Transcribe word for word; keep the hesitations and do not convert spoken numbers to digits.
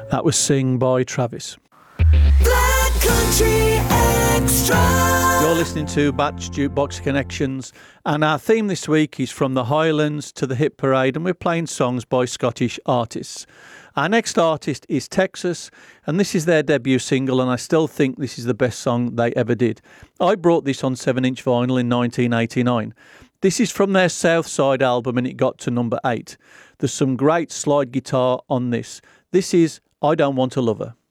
That was Sing by Travis. Black Country Extra. You're listening to Batch Jukebox Connections, and our theme this week is from the Highlands to the Hit Parade, and we're playing songs by Scottish artists. Our next artist is Texas, and this is their debut single, and I still think this is the best song they ever did. I brought this on seven inch vinyl in nineteen eighty-nine. This is from their Southside album, and it got to number eight. There's some great slide guitar on this. This is I Don't Want a Lover.